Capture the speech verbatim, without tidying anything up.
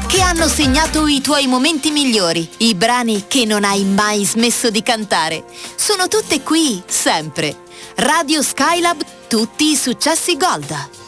che hanno segnato i tuoi momenti migliori, i brani che non hai mai smesso di cantare. Sono tutte qui, sempre. Radio Skylab, tutti i successi Gold.